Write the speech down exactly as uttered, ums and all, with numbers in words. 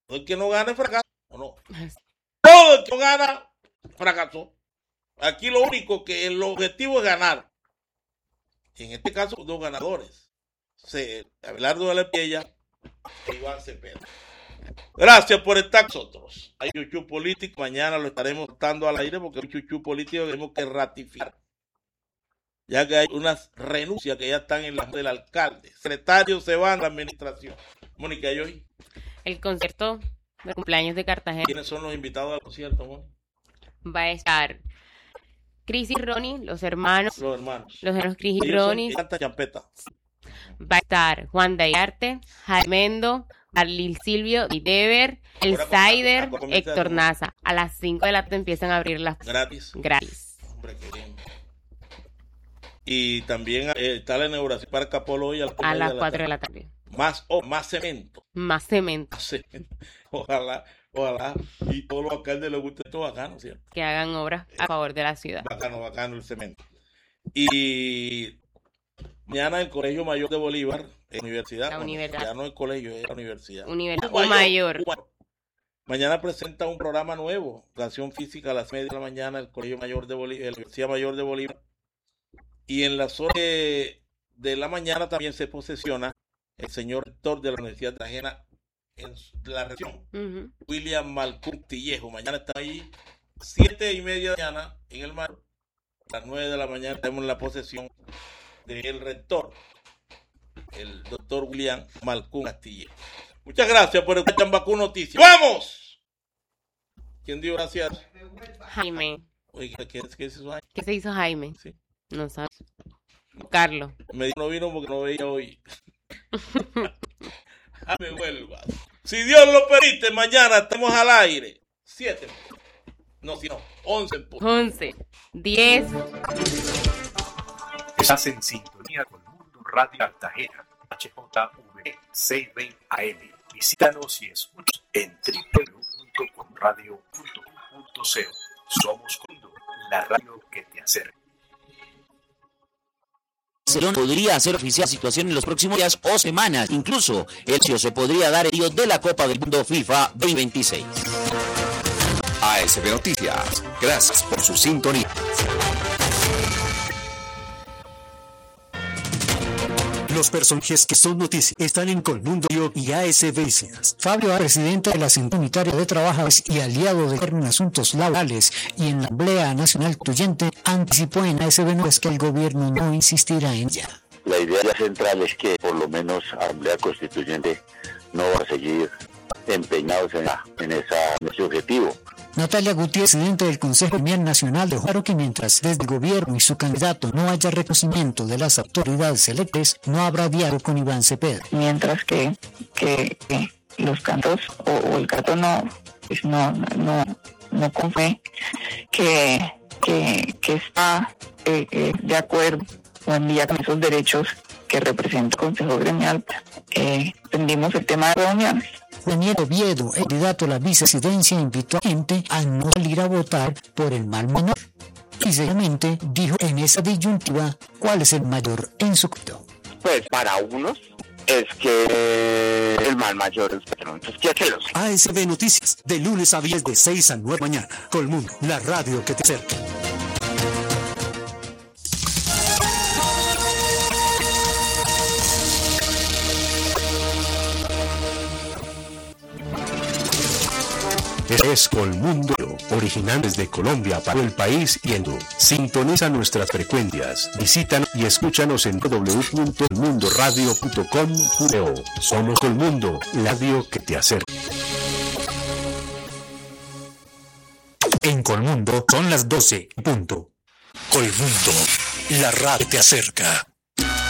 Todo el que no gana es fracaso, ¿o no? Todo el que no gana, fracasó. Aquí lo único que el objetivo es ganar. En este caso, dos ganadores. Abelardo de la Piella e Iván Cepeda. Gracias por estar con nosotros. Hay chuchu político, mañana lo estaremos dando al aire porque hay chuchu político que tenemos que ratificar. Ya que hay unas renuncias que ya están en la del alcalde. Secretarios se van a la administración. Mónica, ¿y hoy? El concierto de cumpleaños de Cartagena. ¿Quiénes son los invitados al concierto, Mónica? Va a estar Cris y Ronnie, los hermanos. Los hermanos. Los hermanos Cris y Ronnie. Canta champeta. Va a estar Juan Dayarte, Jaimendo, Arlil Silvio, y Dever, El Saider, Héctor Naza. A las cinco de la tarde empiezan a abrir las... Gratis. Gratis. Hombre, qué bien. Y también eh, está la inauguración para Capolo hoy a las, a las cuatro de la tarde. Más, oh, más cemento. Más cemento. Más cemento. Ojalá, ojalá. Y todos los alcaldes les guste esto bacano, ¿cierto? Que hagan obras a favor de la ciudad. Bacano, bacano el cemento. Y mañana el Colegio Mayor de Bolívar, en universidad. La bueno, universidad. Ya no el colegio, es la universidad. Universidad o mayor. mayor. Mañana presenta un programa nuevo, Educación Física a las media de la mañana, el Colegio Mayor de Bolívar, la Universidad Mayor de Bolívar. Y en las horas de, de la mañana también se posesiona el señor rector de la Universidad de Cartagena en la región, uh-huh. William Malcún Tillejo. Mañana está ahí, siete y media de la mañana en el mar. A las nueve de la mañana tenemos la posesión del rector, el doctor William Malcún Castillejo. Muchas gracias por escuchar Chambacú Noticias. ¡Vamos! ¿Quién dio gracias? Jaime. Oye, ¿qué, qué, qué se hizo Jaime? ¿Qué se hizo Jaime? Sí. No sabes. Carlos. Me dijo no vino porque no veía hoy. Me vuelvas. Si Dios lo permite, mañana estamos al aire. Siete. No, si no, once. Once. Diez. Estás en sintonía con Mundo Radio Cartagena. H J V seiscientos veinte A M. Visítanos y escucha en doble u doble u doble u punto conradio punto com punto co. Somos Mundo, la radio que te acerca. Podría hacer oficial situación en los próximos días o semanas. Incluso el C I O se podría dar el lío de la Copa del Mundo FIFA veinte veintiséis. A S B Noticias, gracias por su sintonía. Los personajes que son noticias están en Colmundo y A S B Noticias. Fabio, presidente de la Asamblea Unitaria de Trabajadores y aliado de en asuntos laborales y en la Asamblea Nacional Constituyente, anticipó en A S B Noticias que el gobierno no insistirá en ella. La idea central es que por lo menos la Asamblea Constituyente no va a seguir empeñados en, la, en, esa, en ese objetivo. Natalia Gutiérrez, presidente del Consejo Gremial Nacional, dejó claro que mientras desde el gobierno y su candidato no haya reconocimiento de las autoridades electas, no habrá diálogo con Iván Cepeda. Mientras que, que, que los cantos o, o el gato no, pues no, no, no confíe que, que, que está eh, eh, de acuerdo o en día con esos derechos que representa el Consejo Gremial, eh, tendimos el tema de reuniones. Daniel Oviedo, el candidato a la vicepresidencia, invitó a la gente a no salir a votar por el mal menor. Y seriamente dijo en esa disyuntiva cuál es el mayor en su caso. Pues para unos es que el mal mayor es Petro. Entonces, ¿qué haceros? A S B Noticias, de lunes a viernes de seis a nueve mañana. Colmundo, la radio que te acerca. Es Colmundo, original desde Colombia para el país y en el mundo. Sintoniza nuestras frecuencias, visítanos y escúchanos en doble u doble u doble u punto colmundo radio punto com punto co. Somos Colmundo, la radio que te acerca. En Colmundo son las doce, punto. Colmundo, la radio que te acerca.